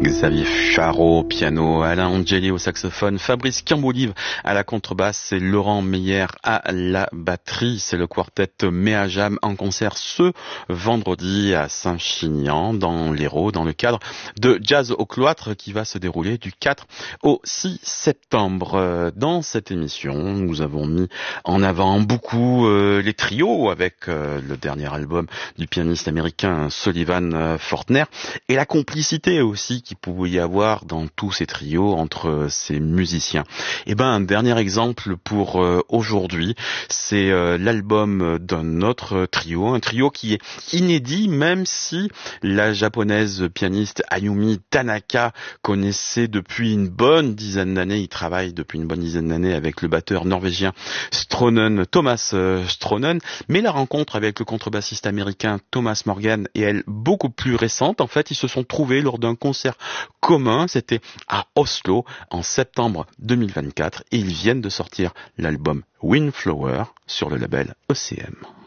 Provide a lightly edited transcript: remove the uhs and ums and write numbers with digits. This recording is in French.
Xavier Charot au piano, Alain Angeli au saxophone, Fabrice Cambolive à la contrebasse et Laurent Meyer à la batterie. C'est le quartet Méajam en concert ce vendredi à Saint-Chinian dans l'Hérault dans le cadre de Jazz au Cloître qui va se dérouler du 4 au 6 septembre. Dans cette émission, nous avons mis en avant beaucoup les trios avec le dernier album du pianiste américain Sullivan Fortner et la complicité aussi qu'il pouvait y avoir dans tous ces trios entre ces musiciens. Et un dernier exemple pour aujourd'hui, c'est l'album d'un autre trio, un trio qui est inédit même si la japonaise pianiste Ayumi Tanaka connaissait depuis une bonne dizaine d'années, il travaille depuis une bonne dizaine d'années avec le batteur norvégien Thomas Stronen, mais la rencontre avec le contrebassiste américain Thomas Morgan est elle beaucoup plus récente. En fait, ils se sont trouvés lors d'un concert commun, c'était à Oslo en septembre 2024 et ils viennent de sortir l'album Windflower sur le label ECM.